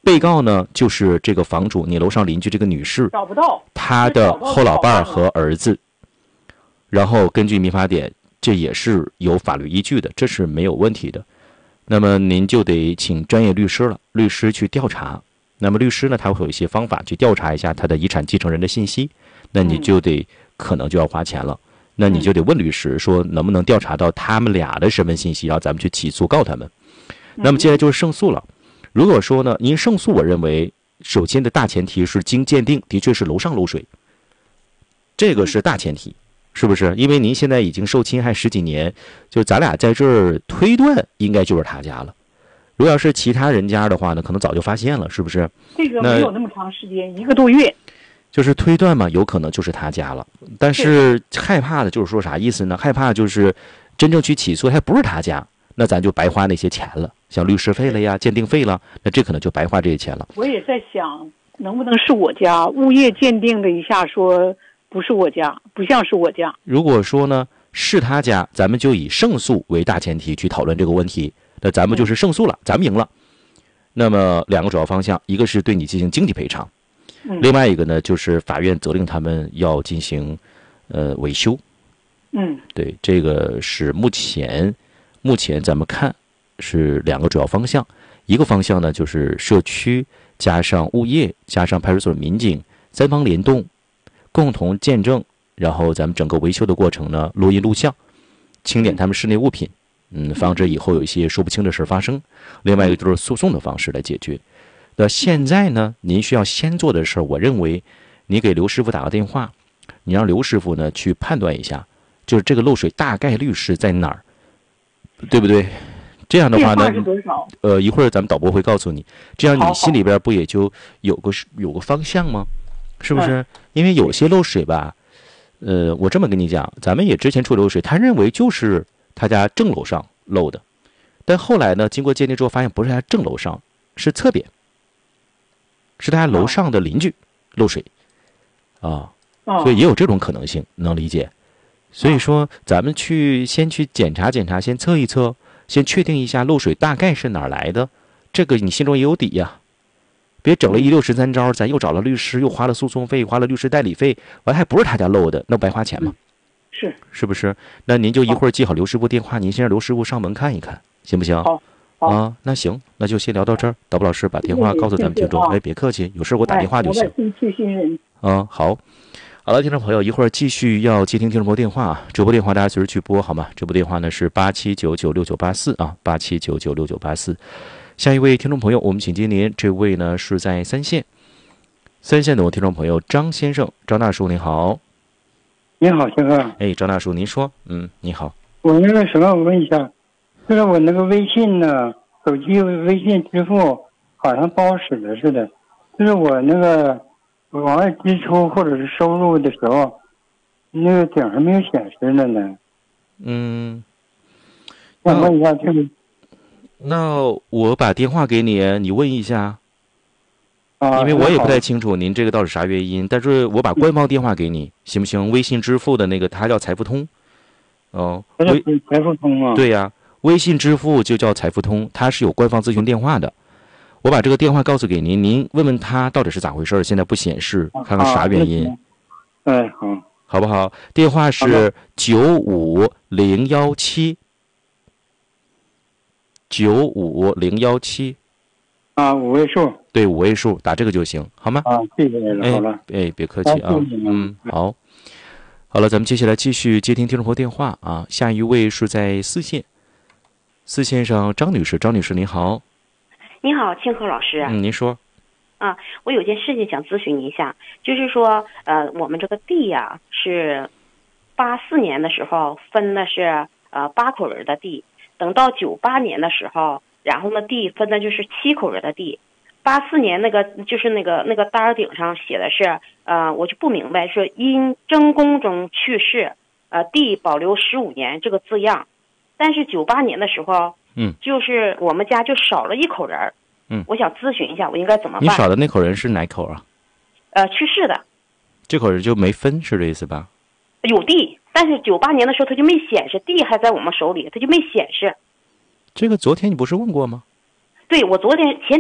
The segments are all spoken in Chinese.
被告呢就是这个房主，你楼上邻居这个女士， 找不到她的后老伴和儿子。然后根据民法典，这也是有法律依据的，这是没有问题的。那么您就得请专业律师了，律师去调查。那么律师呢，他会有一些方法去调查一下他的遗产继承人的信息。那你就得可能就要花钱了。那你就得问律师说能不能调查到他们俩的身份信息，然后咱们去起诉告他们。那么接下来就是胜诉了。如果说呢，您胜诉，我认为首先的大前提是经鉴定的确是楼上漏水，这个是大前提。是不是？因为您现在已经受侵害10几年，就咱俩在这儿推断，应该就是他家了。如果要是其他人家的话呢，可能早就发现了，是不是？ 这个没有那么长时间，1个多月。 就是推断嘛，有可能就是他家了。但是害怕的就是说啥意思呢？害怕就是真正去起诉还不是他家，那咱就白花那些钱了，像律师费了呀、鉴定费了，那这可能就白花这些钱了。 我也在想，能不能是我家？物业鉴定了一下说。不是我家，不像是我家。 如果说呢是他家，咱们就以胜诉为大前提去讨论这个问题。那咱们就是胜诉了，咱们赢了。那么2个主要方向，一个是对你进行经济赔偿，另外一个呢就是法院责令他们要进行维修。对，这个是目前咱们看是2个主要方向。一个方向呢就是社区加上物业加上派出所民警3方联动。共同见证，然后咱们整个维修的过程呢，录音录像，清点他们室内物品，防止以后有一些说不清的事发生。另外一个就是诉讼的方式来解决。那现在呢，您需要先做的事儿，我认为你给刘师傅打个电话，你让刘师傅呢去判断一下，就是这个漏水大概率是在哪儿，对不对？这样的话呢，一会儿咱们导播会告诉你，这样你心里边不也就有个方向吗？是不是？因为有些漏水吧，我这么跟你讲，咱们也之前处理漏水，他认为就是他家正楼上漏的，但后来呢，经过鉴定之后发现不是他正楼上，是侧边，是他家楼上的邻居漏水，所以也有这种可能性，能理解。所以说，咱们先去检查检查，先测一测，先确定一下漏水大概是哪儿来的，这个你心中也有底呀。别整了16、13招，咱又找了律师，又花了诉讼费，花了律师代理费，完还不是他家漏的，那白花钱吗？是不是？那您就一会儿记好刘师傅电话，您先让刘师傅上门看一看，行不行？好那行，那就先聊到这儿。导播老师把电话告诉咱们听众，别客气，有事给我打电话就行。好了，听众朋友，一会儿继续要接听听众朋友电话啊，直播电话大家随时去拨好吗？直播电话呢是87996984啊，87996984。下一位听众朋友，我们请接您。这位呢是在3线的听众朋友张先生，张大叔您好。 你好，先生。 张大叔您说。你好。 我那个什么，我问一下，就是我那个微信呢，手机微信支付好像不好使的似的，就是我那个往外支出或者是收入的时候，那个顶上没有显示的呢。想问一下这个。 那我把电话给你，你问一下。因为我也不太清楚您这个到底啥原因，但是我把官方电话给你，行不行？微信支付的那个，它叫财付通。 财付通啊。 对呀，微信支付就叫财付通，它是有官方咨询电话的。我把这个电话告诉给您，您问问他到底是咋回事，现在不显示，看看啥原因。好不好？电话是95017。95017。 5位数。 对，5位数，打这个就行，好吗？ 谢谢你了，好了。 别客气啊。好了，咱们接下来继续接听听众朋友电话啊。下一位是在4线上张女士，张女士您好。 你好，庆和老师。 您说。 我有件事情想咨询一下，就是说，我们这个地呀，是84年的时候分的是8口人的地，等到98年的时候，然后呢地分的就是7口人的地。84年那个就是那个单顶上写的是，我就不明白，是因征工中去世，地保留15年这个字样，但是98年的时候，就是我们家就少了1口人。我想咨询一下，我应该怎么办？ 你少的那口人是哪口啊？ 去世的。 这口人就没分，是这意思吧？ 有地，但是98年的时候他就没显示，地还在我们手里，他就没显示。 这个昨天你不是问过吗？ 对，我前天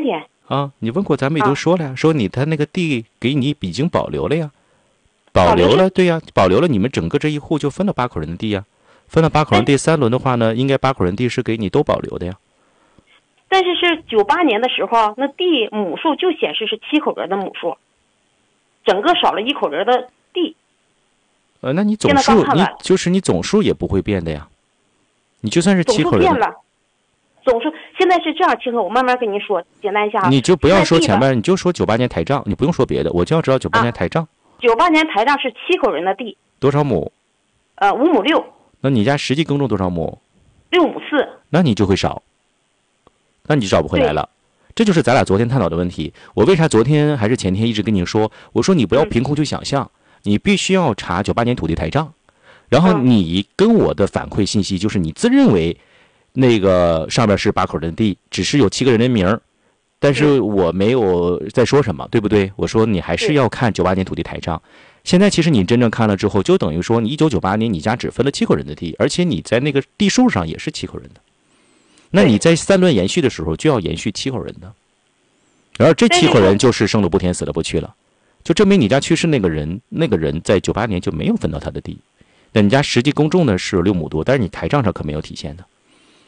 啊，你问过，咱们也都说了呀，说他那个地给你已经保留了呀，保留了，对呀，保留了，你们整个这一户就分了8口人的地呀，分了8口人地，3轮的话呢，应该8口人地是给你都保留的呀。 但是是98年的时候，那地亩数就显示是7口人的亩数，整个少了1口人的地。 那你总数，你总数也不会变的呀，你就算是7口人。 总数变了。总数现在是这样，清河，我慢慢跟您说，简单一下。 你就不要说前面，你就说98年台账，你不用说别的，我就要知道98年台账。 98年台账是7口人的地， 多少亩 ？5亩6。 那你家实际耕种多少亩 ？6亩4。 那你就会少，那你就找不回来了。这就是咱俩昨天探讨的问题。我为啥昨天还是前天一直跟你说，我说你不要凭空去想象，你必须要查98年土地台账，然后你跟我的反馈信息就是你自认为。那个上面是8口人的地，只是有7个人的名，但是我没有在说什么，对不对？我说你还是要看98年土地台账。现在其实你真正看了之后，就等于说你1998年你家只分了7口人的地，而且你在那个地数上也是7口人的。那你在3轮延续的时候就要延续7口人的，然后这7口人就是生了不填死了不去了，就证明你家去世那个人在98年就没有分到他的地。那你家实际耕种呢是6亩多，但是你台账上可没有体现的。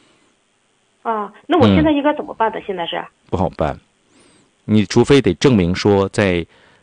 那我现在应该怎么办的？现在是不好办，你除非得证明说在，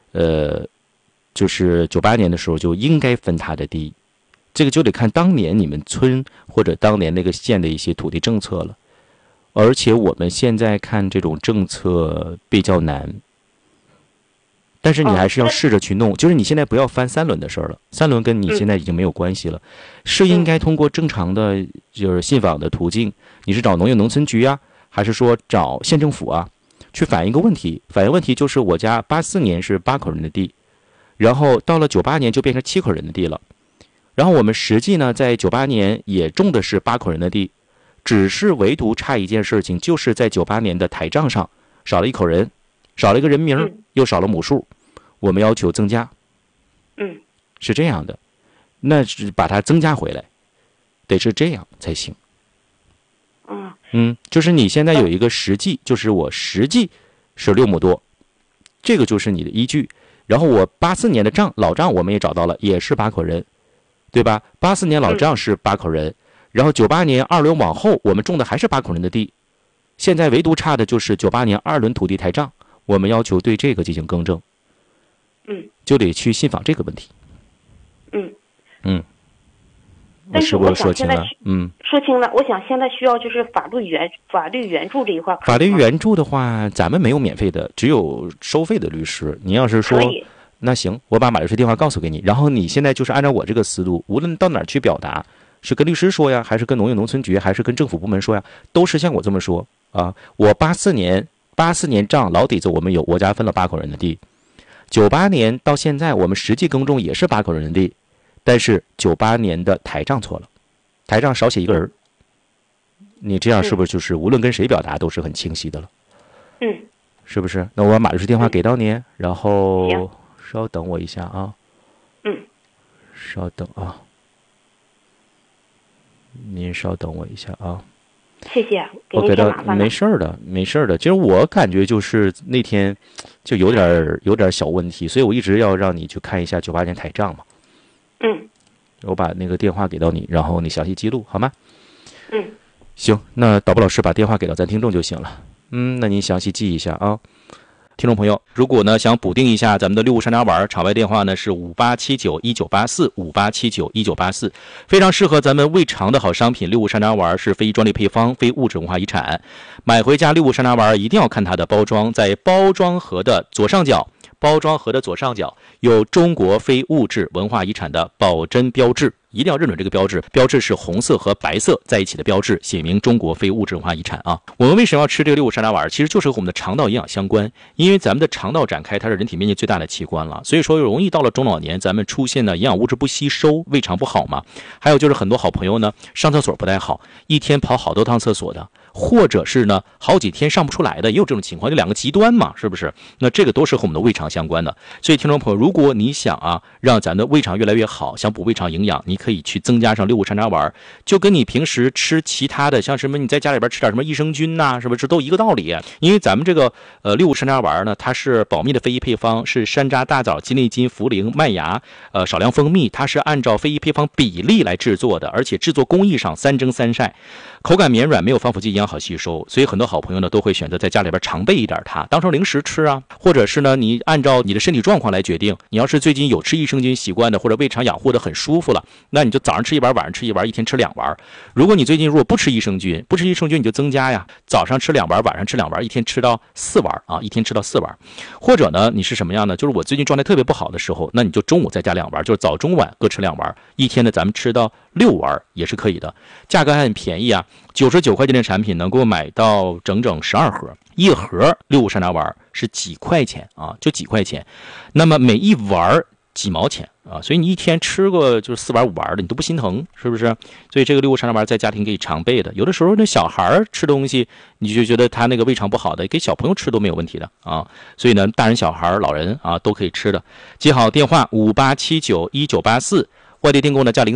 就是98年的时候就应该分他的地，这个就得看当年你们村或者当年那个县的一些土地政策了。而且我们现在看这种政策比较难，但是你还是要试着去弄。就是你现在不要翻3轮的事儿了，3轮跟你现在已经没有关系了，是应该通过正常的就是信访的途径。你是找农业农村局啊，还是说找县政府啊，去反映一个问题？反映问题就是我家84年是8口人的地，然后到了98年就变成7口人的地了。然后我们实际呢，在98年也种的是8口人的地，只是唯独差一件事情，就是在98年的台账上少了1口人，少了一个人名，又少了亩数，我们要求增加。是这样的，那是把它增加回来，得是这样才行。就是你现在有一个实际，就是我实际是6亩多，这个就是你的依据。然后我84年的账，老账我们也找到了，也是8口人，对吧？84年老账是8口人，然后98年2轮往后我们种的还是8口人的地，现在唯独差的就是98年2轮土地台账，我们要求对这个进行更正，就得去信访这个问题。 但是我想现在说清了，我想现在需要就是法律援助这一块。 法律援助的话，咱们没有免费的，只有收费的律师。你要是说，那行，我把马律师电话告诉给你，然后你现在就是按照我这个思路，无论到哪儿去表达，是跟律师说呀，还是跟农业农村局，还是跟政府部门说呀，都是像我这么说啊。我84年账老底子我们有，我家分了8口人的地，98年到现在我们实际耕种也是8口人的地。但是98年的台账错了，台账少写1个人，你这样是不是就是无论跟谁表达都是很清晰的了？是不是？那我把马律师电话给到您，然后稍等我一下啊。稍等啊，您稍等我一下啊。 谢谢， 我给到，没事儿的，没事儿的。其实我感觉就是那天就有点小问题，所以我一直要让你去看一下98年台账嘛。我把那个电话给到你，然后你详细记录好吗？行，那导播老师把电话给到咱听众就行了。那您详细记一下啊。听众朋友，如果呢想补丁一下咱们的六物山楂丸，场外电话呢是58791984，58791984，非常适合咱们胃肠的好商品。六物山楂丸是非专利配方，非物质文化遗产。买回家六物山楂丸一定要看它的包装，在包装盒的左上角有中国非物质文化遗产的保真标志，一定要认准这个标志，标志是红色和白色在一起的标志，写明中国非物质文化遗产啊。我们为什么要吃这个六物山楂丸？其实就是和我们的肠道营养相关，因为咱们的肠道展开它是人体面积最大的器官了，所以说容易到了中老年咱们出现的营养物质不吸收，胃肠不好嘛。还有就是很多好朋友呢上厕所不太好，一天跑好多趟厕所的， 或者是呢好几天上不出来的，也有这种情况，就两个极端嘛，是不是？那这个都是和我们的胃肠相关的。所以听众朋友，如果你想让咱的胃肠越来越好，想补胃肠营养，你可以去增加上6物山楂丸，就跟你平时吃其他的像什么你在家里边吃点什么益生菌呐，是不是都一个道理？因为咱们这个6物山楂丸呢，它是保密的非遗配方，是山楂、大枣、鸡内金、茯苓、麦芽少量蜂蜜，它是按照非遗配方比例来制作的，而且制作工艺上3蒸3晒，口感绵软，没有防腐剂，营养好吸收。所以很多好朋友呢都会选择在家里边常备一点它，当成零食吃啊，或者是呢你按照你的身体状况来决定。你要是最近有吃益生菌习惯的，或者胃肠养护的很舒服了，那你就早上吃1丸，晚上吃1丸，一天吃2丸。如果你最近如果不吃益生菌你就增加呀，早上吃2丸，晚上吃2丸，一天吃到4丸啊，一天吃到4丸。或者呢你是什么样呢？就是我最近状态特别不好的时候，那你就中午再加2丸，就是早中晚各吃2丸，一天呢咱们吃到6丸也是可以的。价格还很便宜啊，99块钱的产品能够买到整整12盒，一盒6物山楂丸是几块钱啊，就几块钱。那么每一丸几毛钱啊，所以你一天吃个就是4丸5丸的，你都不心疼，是不是？所以这个6物山楂丸在家庭可以常备的。有的时候那小孩吃东西，你就觉得他那个胃肠不好的，给小朋友吃都没有问题的啊。所以呢，大人、小孩、老人都可以吃的。记好电话58791984。外地订购呢加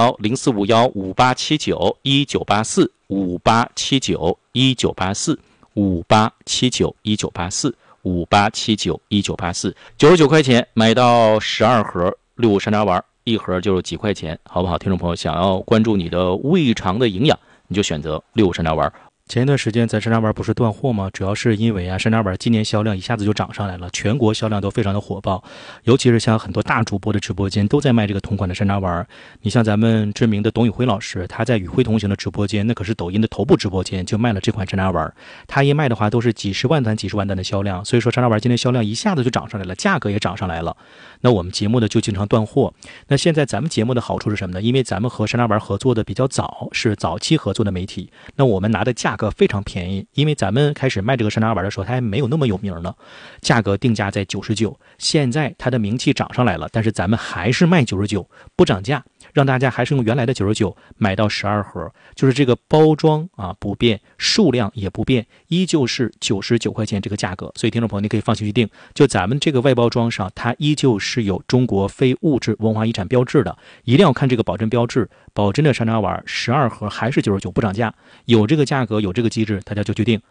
0451-045157879，58791984，58791984，58791984，99块钱买到12盒6物山楂丸，一盒就是几块钱，好不好？听众朋友，想要关注你的胃肠的营养，你就选择6物山楂丸。前一段时间咱山楂丸不是断货吗？主要是因为山楂丸今年销量一下子就涨上来了，全国销量都非常的火爆，尤其是像很多大主播的直播间都在卖这个同款的山楂丸。你像咱们知名的董宇辉老师，他在宇辉同行的直播间，那可是抖音的头部直播间，就卖了这款山楂丸。他一卖的话都是几十万单的销量，所以说山楂丸今天销量一下子就涨上来了，价格也涨上来了。那我们节目呢就经常断货。那现在咱们节目的好处是什么呢？因为咱们和山楂丸合作的比较早，是早期合作的媒体，那我们拿的价格非常便宜，因为咱们开始卖这个山楂丸的时候，它还没有那么有名呢，价格定价在99，现在它的名气涨上来了，但是咱们还是卖99，不涨价，让大家还是用原来的99买到12盒，就是这个包装不变，数量也不变，依旧是99块钱这个价格。所以听众朋友你可以放心去订，就咱们这个外包装上，它依旧是有中国非物质文化遗产标志的，一定要看这个保真标志，保真的山楂丸12盒还是99，不涨价，有这个价格有这个机制，大家就去订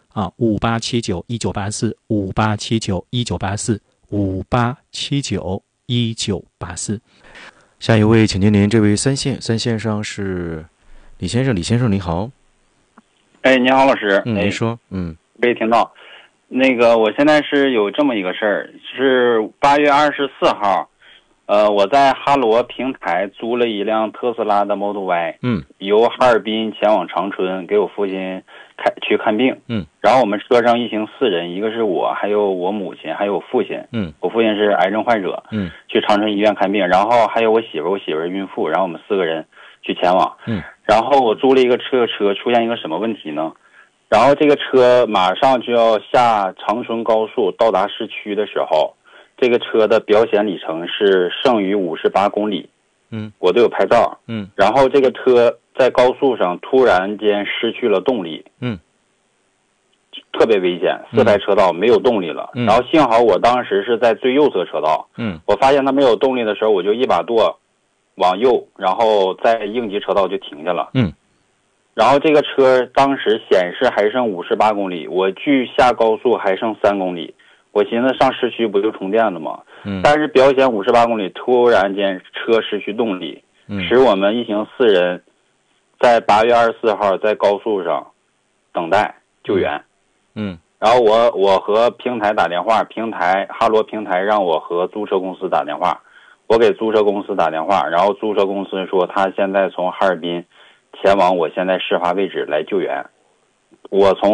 58791984，58791984，58791984。下一位请接您，这位三线上是李先生，李先生你好。 哎，你好老师。 您说。 可以听到。那个我现在是有这么一个事儿，是8月24号我在哈罗平台租了一辆特斯拉的 Model Y， 由哈尔滨前往长春给我父亲去看病，然后我们车上一行4人，一个是我，还有我母亲，还有我父亲，我父亲是癌症患者，去长春医院看病，然后还有我媳妇孕妇，然后我们4个人去前往，然后我租了一个车出现一个什么问题呢？然后这个车马上就要下长春高速到达市区的时候，这个车的表显里程是剩余58公里，我都有拍照，然后这个车在高速上突然间失去了动力，特别危险，4排车道没有动力了，然后幸好我当时是在最右侧车道，我发现它没有动力的时候，我就一把舵往右，然后在应急车道就停下了，然后这个车当时显示还剩58公里，我距下高速还剩3公里，我寻思上市区不就充电了吗？但是表显58公里，突然间车失去动力，使我们一行4人在8月24号在高速上等待救援。然后我和平台打电话，哈罗平台让我和租车公司打电话，我给租车公司打电话，然后租车公司说他现在从哈尔滨前往我现在事发位置来救援。我从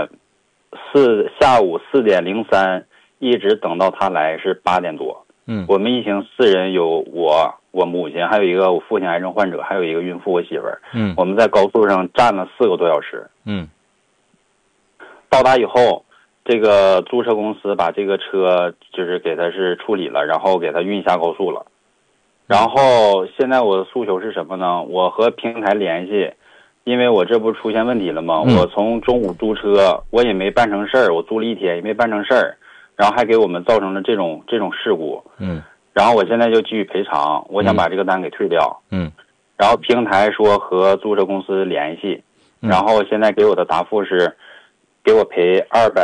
下午4点03一直等到他来是8点多。我们一行4人，有我母亲，还有一个我父亲癌症患者，还有一个孕妇我媳妇儿。我们在高速上站了4个多小时。到达以后，这个租车公司把这个车就是给他是处理了，然后给他运下高速了。然后现在我的诉求是什么呢？我和平台联系， 因为我这不出现问题了吗？我从中午租车，我也没办成事儿，我租了1天也没办成事儿，然后还给我们造成了这种事故。然后我现在就继续赔偿，我想把这个单给退掉。然后平台说和租车公司联系，然后现在给我的答复是，给我赔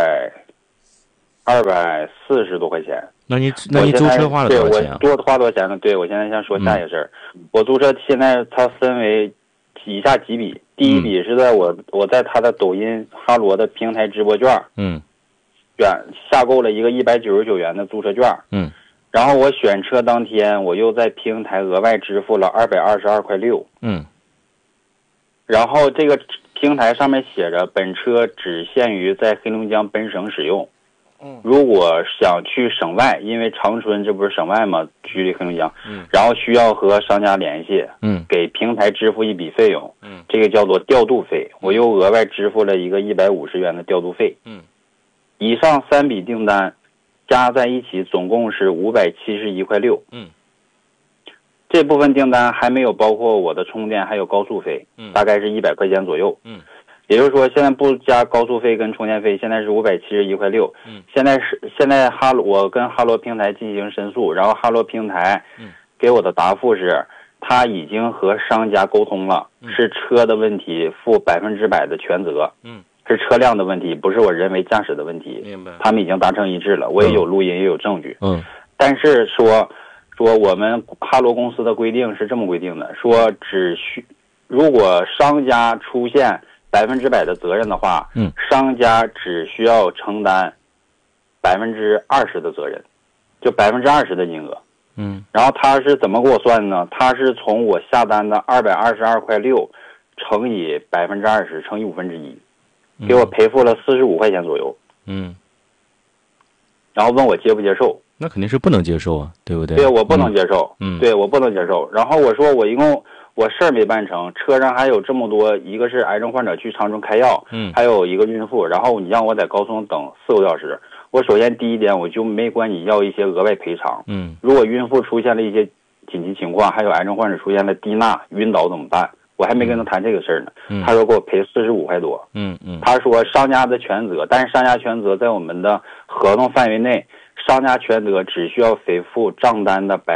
240多块钱。 那你租车花了多少钱啊？ 对，我花多少钱呢？对，我现在先说下一个事儿。我租车现在它分为以下几笔，第一笔是在我在他的抖音哈罗的平台直播券，下购了一个199元的租车券，然后我选车当天我又在平台额外支付了222.6块，然后这个平台上面写着本车只限于在黑龙江本省使用，如果想去省外，因为长春这不是省外吗？距离黑龙江，然后需要和商家联系，给平台支付一笔费用，这个叫做调度费，我又额外支付了一个150元的调度费，以上3笔订单加在一起总共是571.6块，这部分订单还没有包括我的充电还有高速费，大概是100块钱左右，也就是说现在不加高速费跟充电费，现在是571.6块，现在我跟哈罗平台进行申诉，然后哈罗平台给我的答复是，他已经和商家沟通了，是车的问题，负100%的全责，是车辆的问题，不是我人为驾驶的问题， 明白？ 他们已经达成一致了，我也有录音也有证据，但是说我们哈罗公司的规定是这么规定的，说如果商家出现100%的责任的话，商家只需要承担20%的责任，就20%的金额，然后他是怎么给我算呢？他是从我下单的222.6块乘以20%乘以1/5，给我赔付了45块钱左右，然后问我接不接受？ 那肯定是不能接受啊，对不对？ 对，我不能接受，对，我不能接受。然后我说我一共我事儿没办成，车上还有这么多，一个是癌症患者去长春开药，还有一个孕妇，然后你让我在高速上等4个多小时，我首先第一点我就没管你要一些额外赔偿，如果孕妇出现了一些紧急情况，还有癌症患者出现了低钠晕倒怎么办？我还没跟他谈这个事儿呢，他说给我赔45块多，他说商家的全责，但是商家全责在我们的合同范围内，商家全责只需要赔付账单的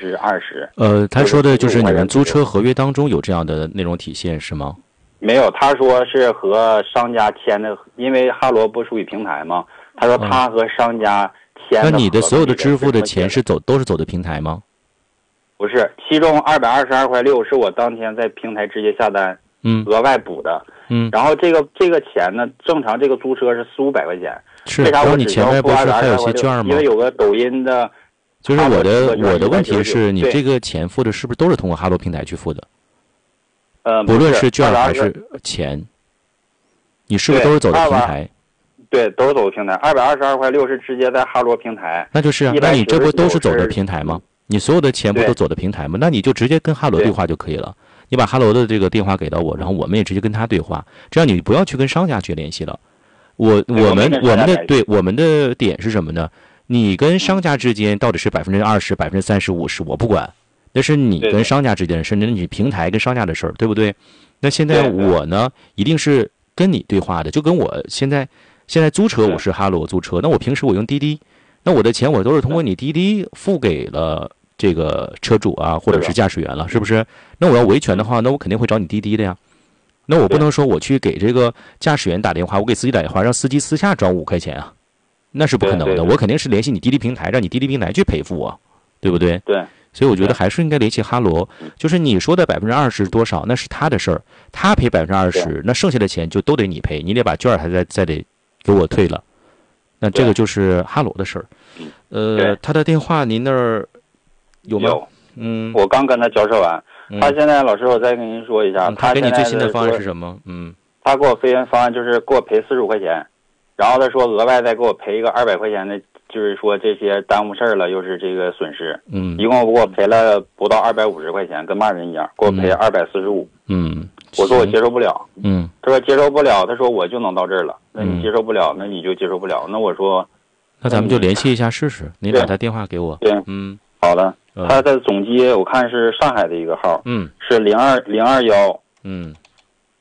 20%。 他说的就是你们租车合约当中有这样的内容体现是吗？ 没有，他说是和商家签的，因为哈罗不属于平台吗？他说他和商家签的。 那你的所有的支付的钱都是走的平台吗？ 不是，其中222.6块是我当天在平台直接下单，额外补的，然后这个钱呢，正常这个租车是400-500块钱， 是， 为啥我你前面不是还有些券吗？ 因为有个抖音的， 就是我的问题是你这个钱付的是不是都是通过哈罗平台去付的？不论是券还是钱，你是不是都是走的平台？ 对，都是走的平台。222.6块是直接在哈罗平台。 那就是啊，那你这不都是走的平台吗？你所有的钱不都走的平台吗？那你就直接跟哈罗对话就可以了。你把哈罗的这个电话给到我，然后我们也直接跟他对话，这样你不要去跟商家去联系了。我们的点是什么呢？你跟商家之间到底是20%、30%、50%，我不管，那是你跟商家之间的事，那你平台跟商家的事儿，对不对？那现在我呢，一定是跟你对话的，就跟我现在租车，我是哈罗租车，那我平时我用滴滴。那我的钱我都是通过你滴滴付给了这个车主啊，或者是驾驶员了，是不是？那我要维权的话，那我肯定会找你滴滴的呀。那我不能说我去给这个驾驶员打电话，我给司机打电话，让司机私下转5块钱啊，那是不可能的。我肯定是联系你滴滴平台，让你滴滴平台去赔付我，对不对？ 对。 所以我觉得还是应该联系哈罗，就是你说的20%多少，那是他的事儿，他赔20%，那剩下的钱就都得你赔，你得把券还再得给我退了。那这个就是哈罗的事儿，他的电话您那儿有吗？ 有，我刚跟他交涉完，他现在老师，我再跟您说一下， 他给你最新的方案是什么？ 他给我飞人方案就是给我赔45块钱，然后他说额外再给我赔一个200块钱的，就是说这些耽误事儿了，又是这个损失，一共给我赔了不到250块钱，跟骂人一样，给我赔245，我说我接受不了，他说接受不了，他说我就能到这儿了，那你接受不了，那你就接受不了，那我说， 那咱们就联系一下试试，你把他电话给我， 对，好的，他的总机我看是上海的一个号，是0201，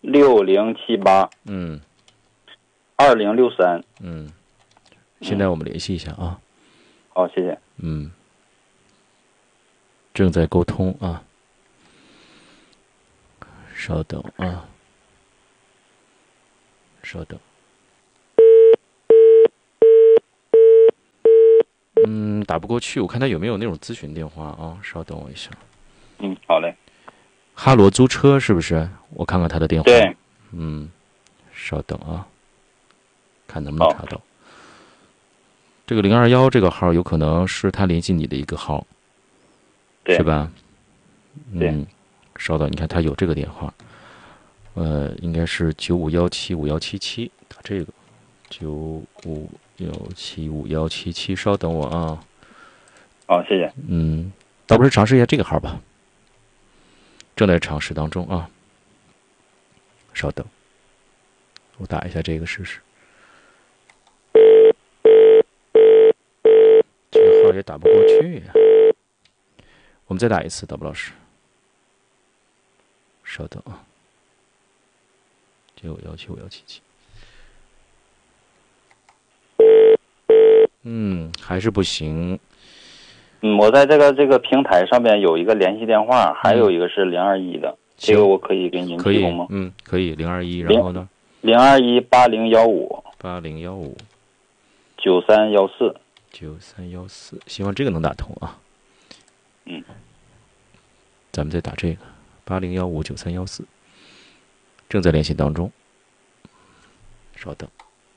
60782063。 现在我们联系一下啊。 好，谢谢。 正在沟通啊，稍等啊，稍等。打不过去，我看他有没有那种咨询电话啊？稍等我一下。 好嘞。 哈罗租车是不是？我看看他的电话。 对。 稍等啊，看能不能查到。这个021这个号有可能是他联系你的一个号， 对， 是吧？ 对。 稍等，你看他有这个电话，应该是95175177，打这个95175177，稍等我啊。 好，谢谢。 倒不是尝试一下这个号吧，正在尝试当中啊。稍等，我打一下这个试试。这个号也打不过去呀。我们再打一次，导播老师。稍等啊。95175177。还是不行。 我在这个平台上面有一个联系电话，还有一个是021的，这个我可以给您提供吗？ 可以021，然后呢 ？0218015 9314 9314，希望这个能打通啊。咱们再打这个8015 9314，正在联系当中，稍等。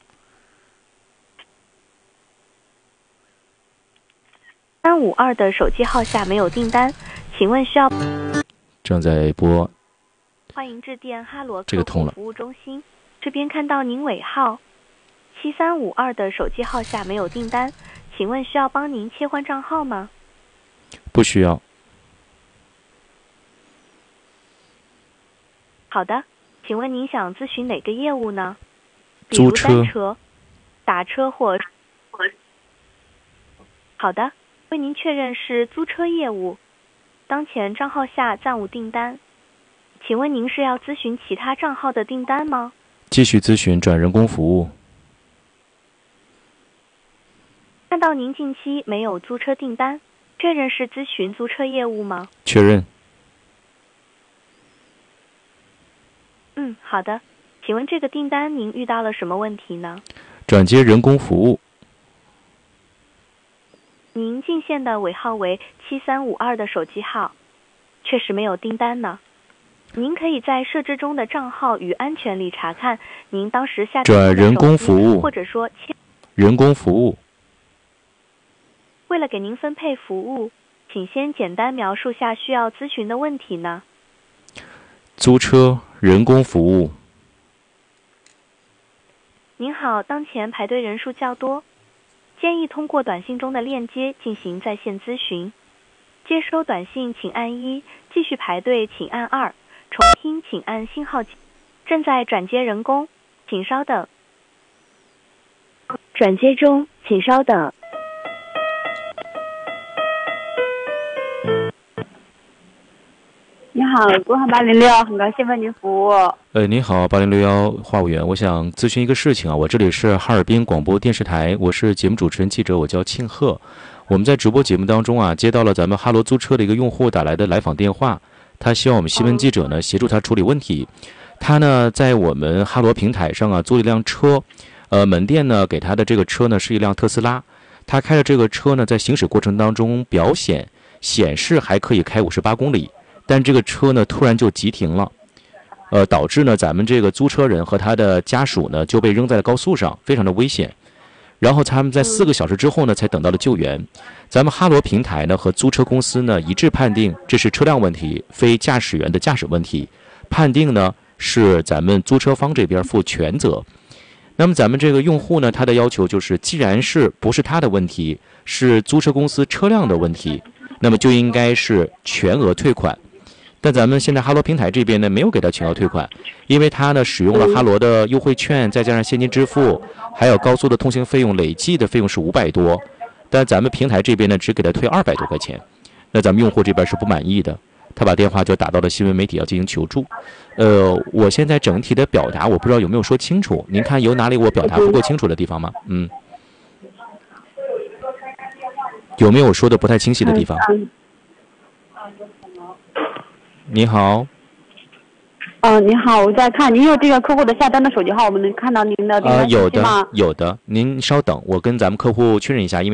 352的手机号下没有订单，请问需要？ 正在播。 欢迎致电哈罗客户服务中心，这边看到您尾号7352的手机号下没有订单，请问需要帮您切换账号吗？ 不需要。 好的，请问您想咨询哪个业务呢？ 租比如单车、打车或……好的，为您确认是租车业务，当前账号下暂无订单，请问您是要咨询其他账号的订单吗？ 继续咨询转人工服务。 看到您近期没有租车订单，确认是咨询租车业务吗？ 确认。 好的，请问这个订单您遇到了什么问题呢？ 转接人工服务。 您进线的尾号为7352的手机号，确实没有订单呢。您可以在设置中的账号与安全里查看您当时下载的转人工服务， 或者说人工服务。 为了给您分配服务，请先简单描述下需要咨询的问题呢。 租车人工服务。 您好，当前排队人数较多，建议通过短信中的链接进行在线咨询。接收短信请按1，继续排队请按2，重听请按星号。正在转接人工，请稍等。转接中，请稍等。 你好，国航806，很高兴为您服务。 你好，8061话务员，我想咨询一个事情啊。我这里是哈尔滨广播电视台，我是节目主持人记者，我叫庆贺。我们在直播节目当中啊，接到了咱们哈罗租车的一个用户打来的来访电话，他希望我们新闻记者呢协助他处理问题。他呢在我们哈罗平台上啊租了一辆车，门店呢给他的这个车呢是一辆特斯拉，他开着这个车呢在行驶过程当中显示还可以开58公里。但这个车呢突然就急停了，导致呢咱们这个租车人和他的家属呢就被扔在了高速上，非常的危险。然后他们在4个小时之后呢才等到了救援。咱们哈罗平台呢和租车公司呢一致判定这是车辆问题，非驾驶员的驾驶问题，判定呢是咱们租车方这边负全责。那么咱们这个用户呢，他的要求就是，既然不是他的问题，是租车公司车辆的问题，那么就应该是全额退款。但咱们现在哈罗平台这边呢，没有给他全额退款，因为他呢使用了哈罗的优惠券，再加上现金支付，还有高速的通行费用，累计的费用是500多，但咱们平台这边呢只给他退200多块钱，那咱们用户这边是不满意的， 他把电话就打到了新闻媒体要进行求助。我现在整体的表达我不知道有没有说清楚，您看有哪里我表达不够清楚的地方吗？有没有说的不太清晰的地方？你好。 你好，我在看您有这个客户的下单的手机号，我们能看到您的这个信息吗？ 有的，您稍等，我跟咱们客户确认一下，因为